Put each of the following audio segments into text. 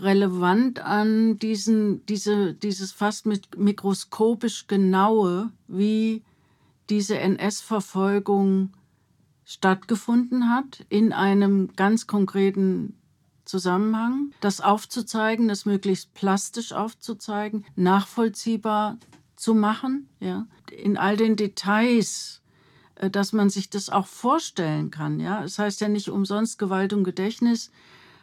relevant an dieses fast mikroskopisch Genaue, wie diese NS-Verfolgung stattgefunden hat, in einem ganz konkreten Zusammenhang, das aufzuzeigen, das möglichst plastisch aufzuzeigen, nachvollziehbar zu machen, ja, in all den Details, dass man sich das auch vorstellen kann. Ja. Es heißt ja nicht umsonst Gewalt und Gedächtnis.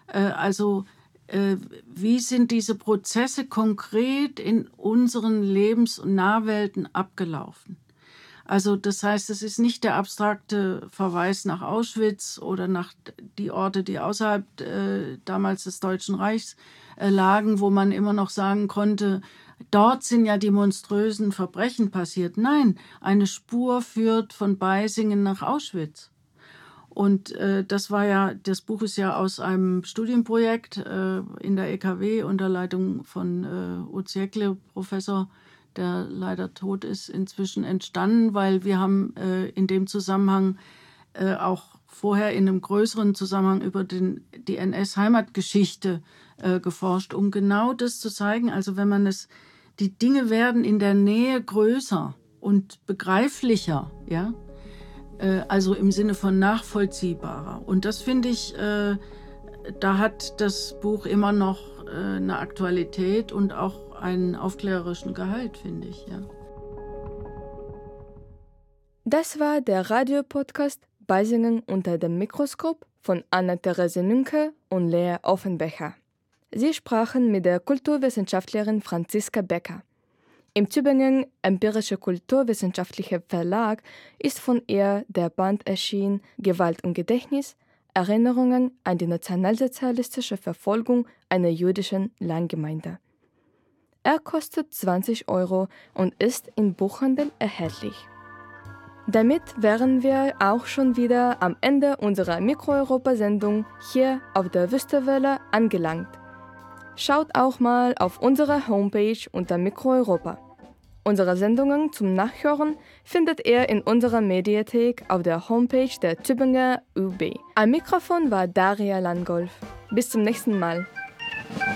Wie sind diese Prozesse konkret in unseren Lebens- und Nahwelten abgelaufen? Also das heißt, es ist nicht der abstrakte Verweis nach Auschwitz oder nach die Orte, die außerhalb damals des Deutschen Reichs lagen, wo man immer noch sagen konnte, dort sind ja die monströsen Verbrechen passiert. Nein, eine Spur führt von Beisingen nach Auschwitz. Und das Buch ist ja aus einem Studienprojekt in der EKW unter Leitung von Uziekle, Professor, der leider tot ist, inzwischen entstanden, weil wir haben in dem Zusammenhang auch vorher in einem größeren Zusammenhang über die NS-Heimatgeschichte geforscht, um genau das zu zeigen. Also wenn man die Dinge werden in der Nähe größer und begreiflicher, ja, also im Sinne von nachvollziehbarer. Und das finde ich, da hat das Buch immer noch eine Aktualität und auch einen aufklärerischen Gehalt, finde ich, ja. Das war der Radiopodcast Beisingen unter dem Mikroskop von Anna-Therese Nünke und Lea Offenbecher. Sie sprachen mit der Kulturwissenschaftlerin Franziska Becker. Im Tübingen Empirische Kulturwissenschaftliche Verlag ist von ihr der Band erschienen Gewalt und Gedächtnis, Erinnerungen an die nationalsozialistische Verfolgung einer jüdischen Landgemeinde. Er kostet 20 € und ist im Buchhandel erhältlich. Damit wären wir auch schon wieder am Ende unserer Mikro-Europa-Sendung hier auf der Wüstewelle angelangt. Schaut auch mal auf unserer Homepage unter Mikro-Europa. Unsere Sendungen zum Nachhören findet ihr in unserer Mediathek auf der Homepage der Tübinger ÜB. Am Mikrofon war Daria Langolf. Bis zum nächsten Mal.